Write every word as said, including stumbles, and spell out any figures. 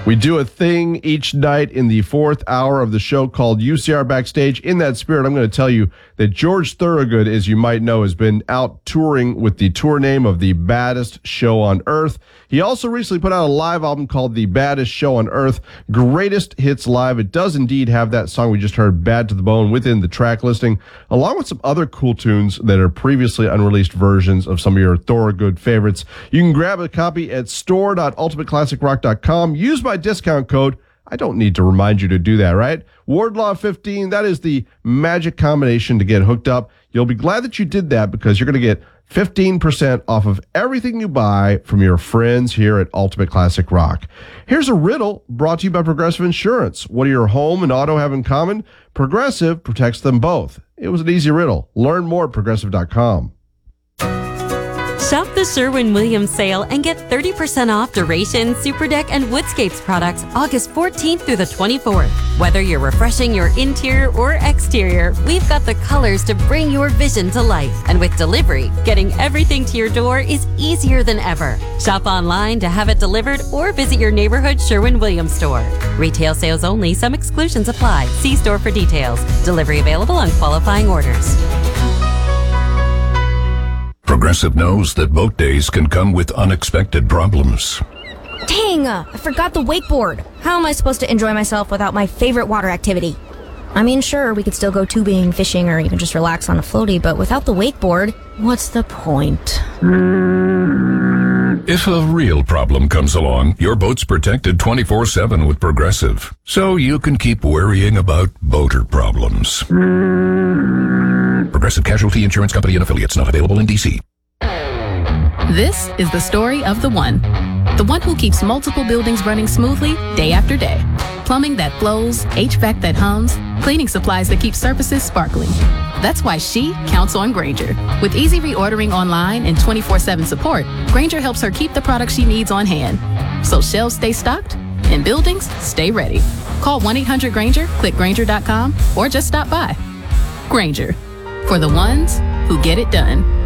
We do a thing each night in the fourth hour of the show called U C R Backstage. In that spirit, I'm going to tell you that George Thorogood, as you might know, has been out touring with the tour name of The Baddest Show on Earth. He also recently put out a live album called The Baddest Show on Earth, Greatest Hits Live. It does indeed have that song we just heard, Bad to the Bone, within the track listing, along with some other cool tunes that are previously unreleased versions of some of your Thorogood favorites. You can grab a copy at store dot ultimate classic rock dot com. Use my discount code. I don't need to remind you to do that, right? Wardlaw fifteen, that is the magic combination to get hooked up. You'll be glad that you did that because you're going to get fifteen percent off of everything you buy from your friends here at Ultimate Classic Rock. Here's a riddle brought to you by Progressive Insurance. What do your home and auto have in common? Progressive protects them both. It was an easy riddle. Learn more at progressive dot com. Shop the Sherwin-Williams sale and get thirty percent off Duration, Superdeck, and Woodscapes products August fourteenth through the twenty-fourth. Whether you're refreshing your interior or exterior, we've got the colors to bring your vision to life. And with delivery, getting everything to your door is easier than ever. Shop online to have it delivered or visit your neighborhood Sherwin-Williams store. Retail sales only. Some exclusions apply. See store for details. Delivery available on qualifying orders. Progressive knows that boat days can come with unexpected problems. Dang, I forgot the wakeboard. How am I supposed to enjoy myself without my favorite water activity? I mean, sure, we could still go tubing, fishing, or even just relax on a floaty, but without the wakeboard, what's the point? If a real problem comes along, your boat's protected twenty-four seven with Progressive, so you can keep worrying about boater problems. Progressive Casualty Insurance Company and Affiliates, not available in D C. This is the story of the one. The one who keeps multiple buildings running smoothly day after day. Plumbing that flows, H V A C that hums, cleaning supplies that keep surfaces sparkling. That's why she counts on Grainger. With easy reordering online and twenty-four seven support, Grainger helps her keep the products she needs on hand. So shelves stay stocked and buildings stay ready. Call one eight hundred Grainger, click Grainger dot com, or just stop by. Grainger, for the ones who get it done.